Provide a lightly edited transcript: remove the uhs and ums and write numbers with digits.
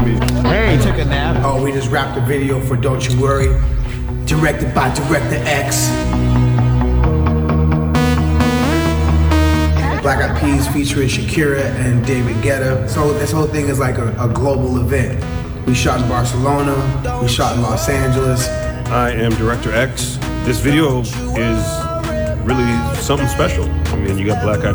Hey, took a nap. Oh, we just wrapped a video for Don't You Worry, directed by Director X. Black Eyed Peas featuring Shakira and David Guetta. So this whole thing is like a global event. We shot in Barcelona, we shot in Los Angeles. I am Director X. This video is really something special. I mean, you got Black Eyed